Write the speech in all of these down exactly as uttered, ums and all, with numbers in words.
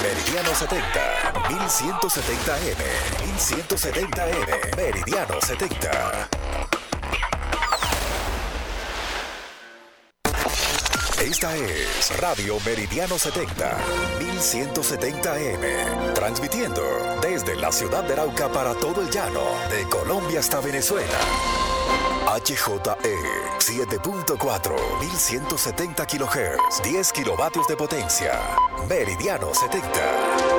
Meridiano setenta, mil ciento setenta eme, mil ciento setenta eme, Meridiano setenta. Esta es Radio Meridiano setenta, mil ciento setenta eme, transmitiendo desde la ciudad de Arauca para todo el llano, de Colombia hasta Venezuela. H J E siete punto cuatro, mil ciento setenta kilohertz, diez kilovatios de potencia. Meridiano setenta.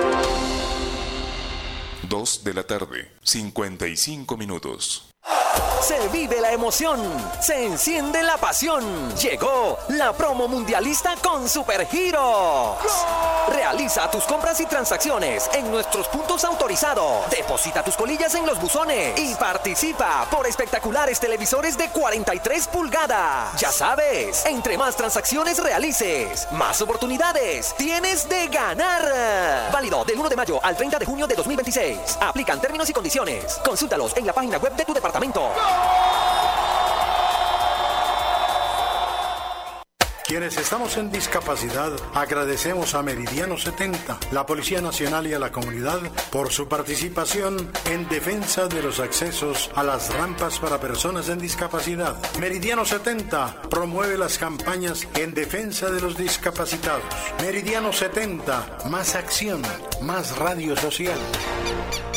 dos de la tarde, cincuenta y cinco minutos. Se vive la emoción, se enciende la pasión. Llegó la promo mundialista con Supergiros. Realiza tus compras y transacciones en nuestros puntos autorizados. Deposita tus colillas en los buzones y participa por espectaculares televisores de cuarenta y tres pulgadas. Ya sabes, entre más transacciones realices, más oportunidades tienes de ganar. Válido del uno de mayo al treinta de junio de dos mil veintiséis. Aplican términos y condiciones. Consúltalos en la página web de tu departamento. Quienes estamos en discapacidad, agradecemos a Meridiano setenta, la Policía Nacional y a la comunidad por su participación en defensa de los accesos a las rampas para personas en discapacidad. Meridiano setenta promueve las campañas en defensa de los discapacitados. Meridiano setenta, más acción, más radio social.